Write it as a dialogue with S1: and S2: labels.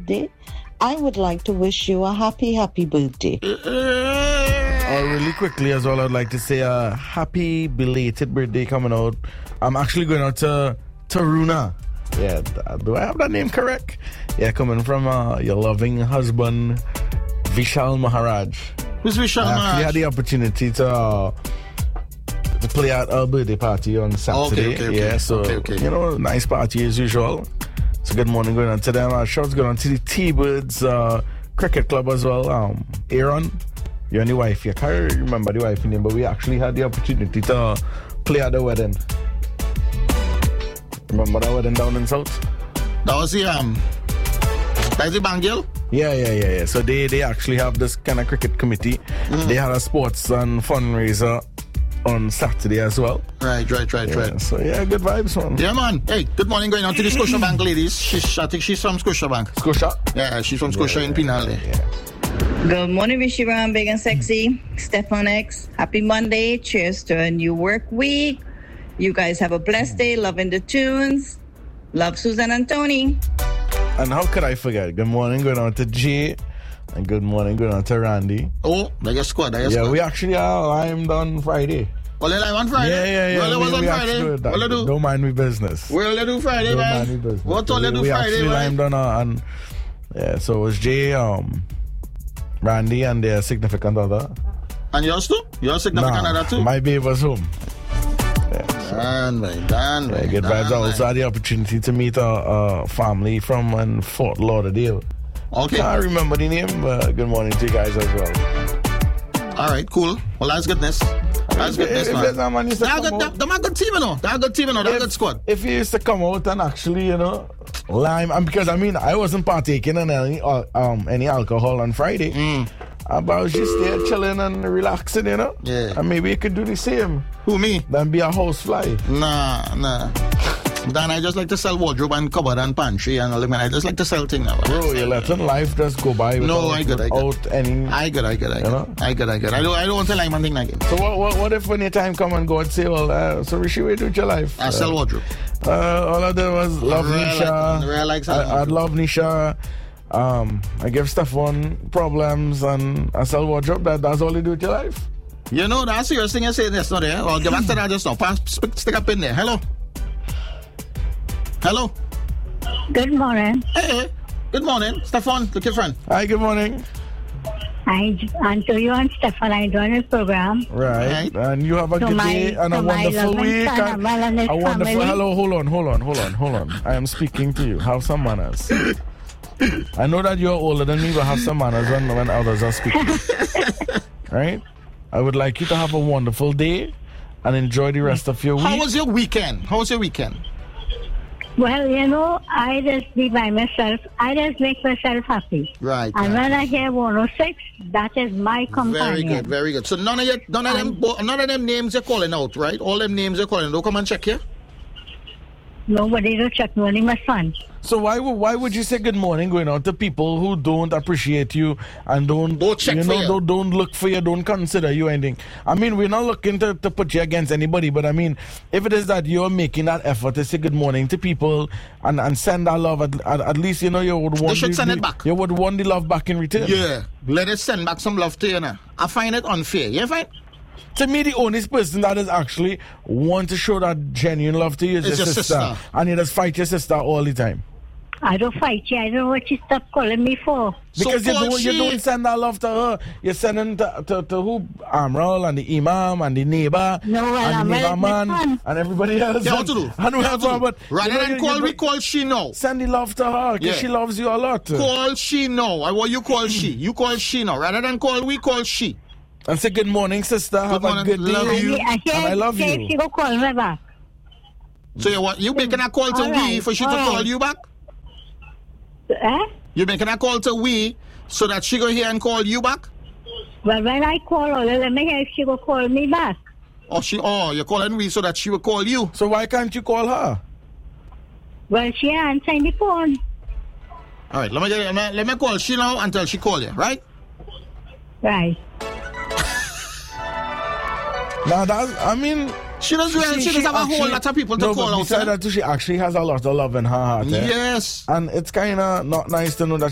S1: birthday, I would like to wish you a happy birthday.
S2: Really quickly as well, I'd like to say a happy belated birthday coming out. I'm actually going out to Taruna. Yeah, do I have that name correct? Yeah, coming from your loving husband, Vishal Maharaj.
S3: Who's Vishal Maharaj?
S2: I actually had the opportunity to play at a birthday party on Saturday.
S3: Okay.
S2: Yeah, so, you know, nice party as usual. So good morning going on to them. Shouts going on to the T-Birds Cricket Club as well. Aaron, you and the wife. You can't remember the wife name, but we actually had the opportunity to play at the wedding. Remember that wedding down in South?
S3: That was the Bangil?
S2: Yeah. So they actually have this kind of cricket committee. They had a sports and fundraiser on Saturday as well.
S3: Right.
S2: So good vibes, man.
S3: Yeah, man. Hey, good morning going on to the Scotiabank ladies. I think she's from Scotiabank.
S2: Scotia?
S3: Yeah, she's from Scotia in Pinal.
S2: Yeah.
S4: Good morning, Vishiram, big and sexy. Stefan X. Happy Monday. Cheers to a new work week. You guys have a blessed day. Loving the tunes. Love Susan and Tony.
S2: And how could I forget? Good morning going on to Jay. And good morning going on to Randy.
S3: Oh, that's your squad.
S2: We actually are limed on Friday.
S3: Well, they live on Friday?
S2: Yeah.
S3: Well, it was on Friday.
S2: What they do? Don't mind me business.
S3: Well, they do Friday,
S2: don't
S3: man.
S2: Mind me business.
S3: What all they do
S2: we
S3: Friday,
S2: actually
S3: man?
S2: limed on so it was Jay, Randy, and their significant other.
S3: And yours too? Your significant other too?
S2: My babe was home.
S3: Dan.
S2: Good vibes. I also had the opportunity to meet a family from Fort Lauderdale.
S3: Okay.
S2: Can't remember the name, but good morning to you guys as well.
S3: All right, cool. Well, that's goodness. That's goodness, man. They're a good team, you know. They're a good team, you know. They're a good squad.
S2: If you used to come out and actually, you know, lime, and because I wasn't partaking in any alcohol on Friday. But I was just there chilling and relaxing, you know.
S3: Yeah.
S2: And maybe you could do the same.
S3: Who, me?
S2: Then be a housefly.
S3: Nah. Dan, I just like to sell wardrobe and cupboard and pantry and all that, man. I just like to sell things now.
S2: Bro, you're letting life just go by without
S3: I get.
S2: any...
S3: I get.
S2: You know?
S3: I get. I don't want to lie, man, thing like it.
S2: So what if when your time come and God say, well, so Rishi, what do with your life?
S3: I sell wardrobe.
S2: All I did was love Nisha. I'd love Nisha. I give Stefan problems and I sell wardrobe. That's all you do with your life.
S3: You know, that's the serious thing you're saying. That's not there. Well, get back to that just now. Stick up in there. Hello.
S5: Good morning.
S3: Hey. Good morning. Stefan, look your friend.
S2: Hi, good morning.
S5: And to you and Stefan, I join this program.
S2: Right. And you have a good day and a wonderful week. A wonderful... Hello, hold on. I am speaking to you. Have some manners. I know that you're older than me, but have some manners when others are speaking. Right? I would like you to have a wonderful day and enjoy the rest of your week.
S3: How was your weekend?
S5: Well, you know, I just be by myself. I just make myself happy.
S3: Right.
S5: And when I hear 106, that is my companion.
S3: Very good. So none of them names you're calling out, right? All them names you're calling. Don't come and check here.
S5: Nobody will check me, only my son.
S2: So why would you say good morning going out to people who don't appreciate you and don't
S3: check for you.
S2: Don't look for you, don't consider you anything? I mean, we're not looking to put you against anybody, but I mean, if it is that you're making that effort to say good morning to people and send that love, at least you know you would want.
S3: They should send it back.
S2: You would want the love back in return.
S3: Yeah, let us send back some love to you now. I find it unfair. You find?
S2: To me, the only person that is actually want to show that genuine love to you is your sister. And you just fight your sister all the time.
S5: I don't fight you. I don't know what you stop calling me for.
S2: Because you don't send that love to her. You're sending to who? Amral and the Imam and the neighbor and the neighbor man and everybody else.
S3: Yeah, what to do?
S2: But
S3: rather than call, we call she now.
S2: Send the love to her because she loves you a lot.
S3: Call she now. What you call she? You call she now. Rather than call, we call she.
S2: And say good morning, sister. Have a good day.
S3: Love you.
S2: And I love you.
S5: She go call me back.
S3: So you making a call to we for she to call you back? You making a call to we so that she go here and call you back?
S5: Well, when I call her, let me hear if she will call me back.
S3: You're calling we so that she will call you.
S2: So why can't you call her?
S5: Well, she answering the phone.
S3: All right, let me call she now until she call you, right?
S5: Right.
S2: Now I mean,
S3: she does have a whole lot of people to call out.
S2: Besides that, she actually has a lot of love in her heart.
S3: Yes.
S2: And it's kind of not nice to know that